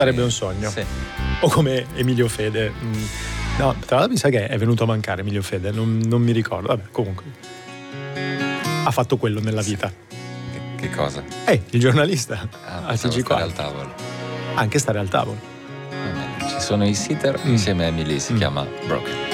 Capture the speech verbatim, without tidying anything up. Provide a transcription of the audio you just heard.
Sarebbe un sogno. Sì. O come Emilio Fede. Mm. No, tra l'altro mi sa che è venuto a mancare Emilio Fede, non, non mi ricordo. Vabbè, comunque. Ha fatto quello nella vita. Che, che cosa? Eh, il giornalista. Ah, al T G stare quattro. al tavolo. Anche stare al tavolo. Va bene. Ci sono i Sitter Mm. insieme a Emily, si Mm. chiama Broken.